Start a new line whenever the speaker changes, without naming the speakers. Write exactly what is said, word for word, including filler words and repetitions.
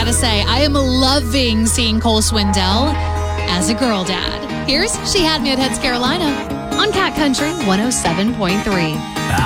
gotta say, I am loving seeing Cole Swindell as a girl dad. Here's She Had Me at Heads Carolina on Cat Country one oh seven point three.